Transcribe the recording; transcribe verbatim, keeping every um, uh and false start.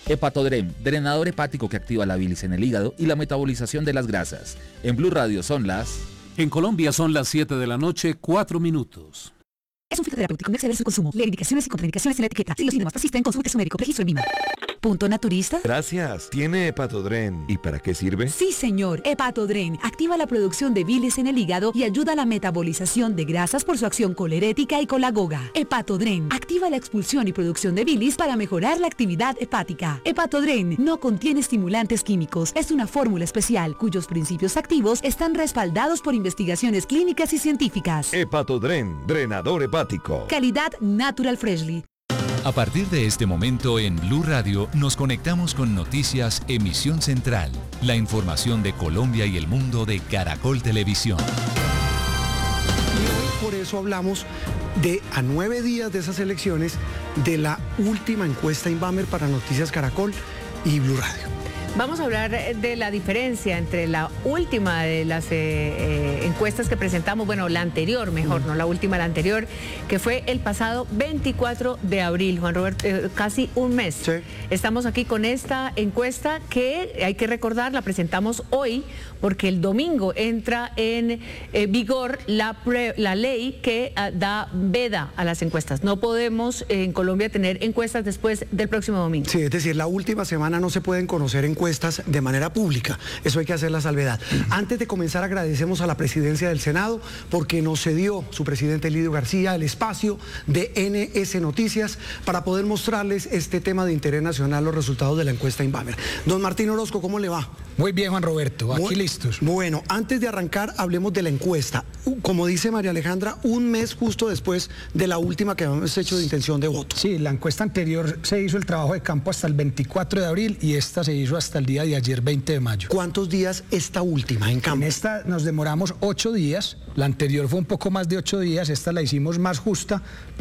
Hepatodrem, drenador hepático que activa la bilis en el hígado y la metabolización de las grasas. En Blue Radio son las... En Colombia son las siete de la noche, cuatro minutos. Es un fitoterapéutico, no exceder su consumo. Lee indicaciones y contraindicaciones en la etiqueta. Si los síntomas persisten, consulte a su médico. Registro en Vima. ¿Punto naturista? Gracias. ¿Tiene Hepatodren? ¿Y para qué sirve? Sí, señor. Hepatodren activa la producción de bilis en el hígado y ayuda a la metabolización de grasas por su acción colerética y colagoga. Hepatodren activa la expulsión y producción de bilis para mejorar la actividad hepática. Hepatodren no contiene estimulantes químicos. Es una fórmula especial cuyos principios activos están respaldados por investigaciones clínicas y científicas. Hepatodren, drenador hepático. Calidad Natural Freshly. A partir de este momento en Blue Radio nos conectamos con Noticias Emisión Central, la información de Colombia y el mundo de Caracol Televisión. Y hoy por eso hablamos de, a nueve días de esas elecciones, de la última encuesta Inbamer para Noticias Caracol y Blue Radio. Vamos a hablar de la diferencia entre la última de las eh, eh, encuestas que presentamos, bueno, la anterior, mejor, no la última, la anterior, que fue el pasado veinticuatro de abril, Juan Roberto, eh, casi un mes. Sí. Estamos aquí con esta encuesta que, hay que recordar, la presentamos hoy, porque el domingo entra en eh, vigor la, pre, la ley que uh, da veda a las encuestas. No podemos eh, en Colombia tener encuestas después del próximo domingo. Sí, es decir, la última semana no se pueden conocer encuestas de manera pública. Eso hay que hacer la salvedad. Antes de comenzar, agradecemos a la presidencia del Senado porque nos cedió su presidente Lidio García el espacio de N S Noticias para poder mostrarles este tema de interés nacional, los resultados de la encuesta Inbamer. Don Martín Orozco, ¿cómo le va? Muy bien, Juan Roberto, aquí Muy, listos. Bueno, antes de arrancar, hablemos de la encuesta. Como dice María Alejandra, un mes justo después de la última que hemos hecho de intención de voto. Sí, la encuesta anterior se hizo el trabajo de campo hasta el veinticuatro de abril y esta se hizo hasta el día de ayer, veinte de mayo. ¿Cuántos días esta última en campo? En esta nos demoramos ocho días, la anterior fue un poco más de ocho días, esta la hicimos más justa.